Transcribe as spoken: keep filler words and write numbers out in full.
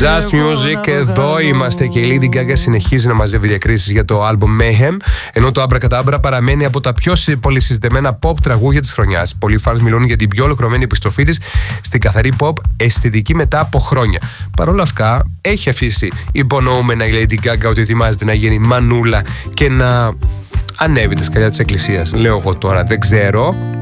Just Music, εδώ είμαστε και η Lady Gaga συνεχίζει να μαζεύει διακρίσεις για το album Mayhem, ενώ το Abracadabra παραμένει από τα πιο πολυσυζητεμένα pop τραγούδια της χρονιάς. Πολλοί fans μιλούν για την πιο ολοκληρωμένη επιστροφή της στην καθαρή pop αισθητική μετά από χρόνια. Παρ' όλα αυτά, έχει αφήσει υπονοούμενα η Lady Gaga ότι ετοιμάζεται να γίνει μανούλα και να ανέβει τα σκαλιά της εκκλησίας. Λέω εγώ τώρα, δεν ξέρω.